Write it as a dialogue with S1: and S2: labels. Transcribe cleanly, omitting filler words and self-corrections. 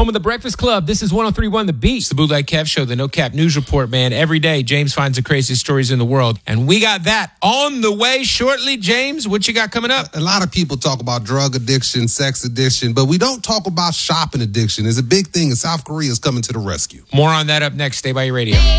S1: Home of the Breakfast Club. This is 103.1 The Beat.
S2: It's the Bootleg Kev Show, the No Cap News Report, man. Every day, James finds the craziest stories in the world. And we got that on the way shortly. James, what you got coming up?
S3: A lot of people talk about drug addiction, sex addiction, but we don't talk about shopping addiction. It's a big thing, and South Korea is coming to the rescue.
S2: More on that up next. Stay by your radio.